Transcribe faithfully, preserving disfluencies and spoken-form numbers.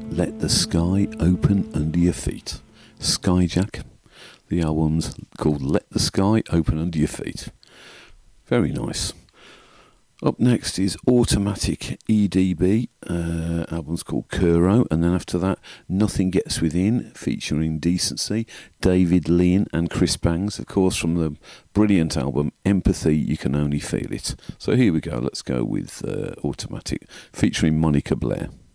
Let the Sky Open Under Your Feet. Skyjack. The album's called Let the Sky Open Under Your Feet. Very nice. Up next is Automatic E D B, uh, album's called Kuro, and then after that, Nothing Gets Within, featuring Decency, David Lean and Chris Bangs, of course, from the brilliant album Empathy, You Can Only Feel It. So here we go, let's go with uh, Automatic, featuring Monica Blair.